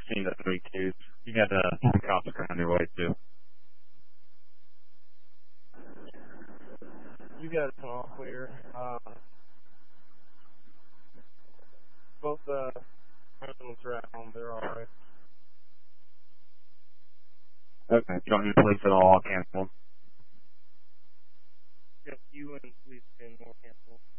16 to 32. You got cops on your way too. You got it all clear. Both criminals are at home. They're all right. Okay. You want me to police it all cancel? Yep, you and police can all cancel.